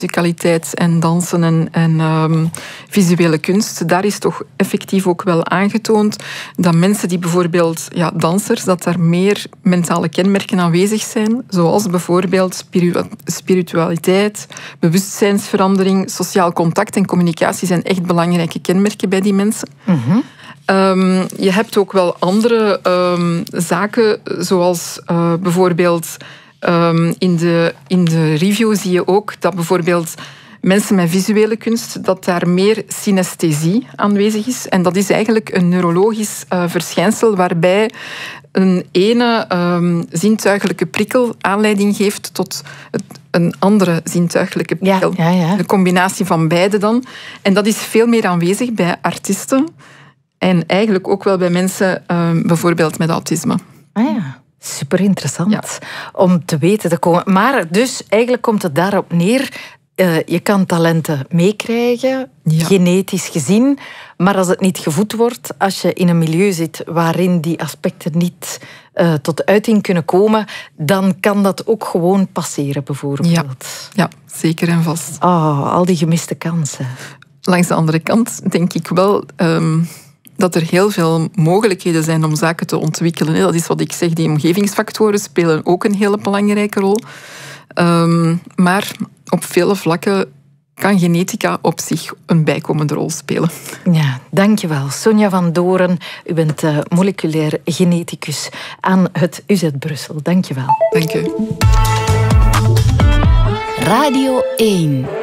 Musicaliteit en dansen en visuele kunst, daar is toch effectief ook wel aangetoond dat mensen die bijvoorbeeld, dansers, dat daar meer mentale kenmerken aanwezig zijn, zoals bijvoorbeeld spiritualiteit, bewustzijnsverandering, sociaal contact en communicatie zijn echt belangrijke kenmerken bij die mensen. Mm-hmm. Je hebt ook wel andere zaken, zoals bijvoorbeeld in de review zie je ook dat bijvoorbeeld mensen met visuele kunst, dat daar meer synesthesie aanwezig is. En dat is eigenlijk een neurologisch verschijnsel waarbij een ene zintuigelijke prikkel aanleiding geeft tot een andere zintuigelijke prikkel. Ja. De combinatie van beide dan. En dat is veel meer aanwezig bij artiesten en eigenlijk ook wel bij mensen bijvoorbeeld met autisme. Ah ja. Super interessant om te weten te komen. Maar dus eigenlijk komt het daarop neer. Je kan talenten meekrijgen, genetisch gezien. Maar als het niet gevoed wordt, als je in een milieu zit waarin die aspecten niet tot uiting kunnen komen, dan kan dat ook gewoon passeren, bijvoorbeeld. Ja, zeker en vast. Oh, al die gemiste kansen. Langs de andere kant denk ik wel dat er heel veel mogelijkheden zijn om zaken te ontwikkelen. Dat is wat ik zeg, die omgevingsfactoren spelen ook een hele belangrijke rol. Maar op vele vlakken kan genetica op zich een bijkomende rol spelen. Ja, dankjewel. Sonja van Doren, u bent moleculair geneticus aan het UZ Brussel. Dankjewel. Dank u. Radio 1